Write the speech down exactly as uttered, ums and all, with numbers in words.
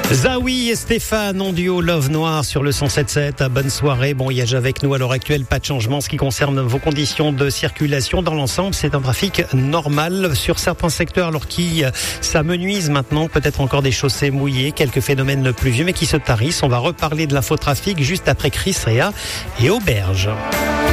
Zawi et Stéphane en duo Love Noir sur le cent sept sept. Bonne soirée. Bon, Yage avec nous à l'heure actuelle. Pas de changement en ce qui concerne vos conditions de circulation. Dans l'ensemble, c'est un trafic normal sur certains secteurs, alors qui s'amenuisent maintenant. Peut-être encore des chaussées mouillées, quelques phénomènes pluvieux, mais qui se tarissent. On va reparler de l'infotrafic juste après Chris Rea et Auberge.